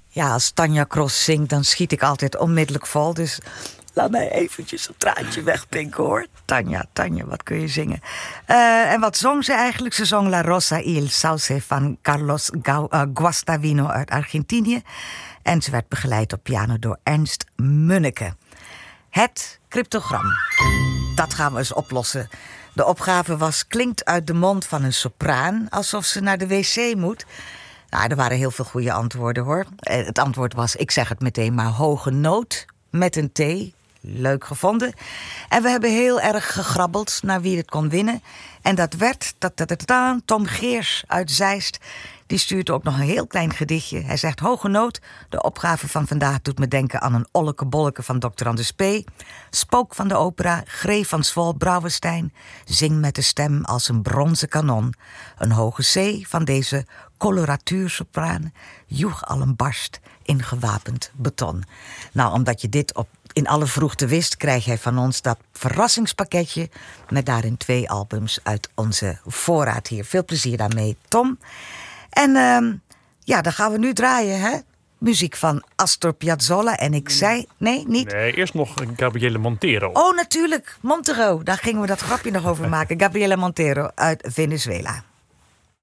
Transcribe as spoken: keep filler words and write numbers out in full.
Ja, als Tanja Cross zingt, dan schiet ik altijd onmiddellijk vol. Dus laat mij eventjes een traantje wegpinken, hoor. Tanja, Tanja, wat kun je zingen? Uh, en wat zong ze eigenlijk? Ze zong La Rosa y el Sauce van Carlos Gau- uh, Guastavino uit Argentinië. En ze werd begeleid op piano door Ernst Munneke. Het cryptogram. Dat gaan we eens oplossen. De opgave was: klinkt uit de mond van een sopraan alsof ze naar de wc moet. Nou, er waren heel veel goede antwoorden, hoor. Het antwoord was, ik zeg het meteen maar, hoge noot met een T. Leuk gevonden. En we hebben heel erg gegrabbeld naar wie het kon winnen. En dat werd ta -ta -ta -ta, Tom Geers uit Zeist. Die stuurt ook nog een heel klein gedichtje. Hij zegt: hoge noot. De opgave van vandaag doet me denken aan een olleke bolleke van dokter Anders P. Spook van de opera, Gree van Swol Brouwenstein. Zing met de stem als een bronzen kanon. Een hoge C van deze coloratuursopraan joeg al een barst in gewapend beton. Nou, omdat je dit op in alle vroegte wist, krijg jij van ons dat verrassingspakketje met daarin twee albums uit onze voorraad hier. Veel plezier daarmee, Tom. En uh, ja, dan gaan we nu draaien, hè? Muziek van Astor Piazzolla. En ik zei... Nee, niet? Nee, eerst nog Gabriele Montero. Oh, natuurlijk. Montero. Daar gingen we dat grapje nog over maken. Gabriele Montero uit Venezuela.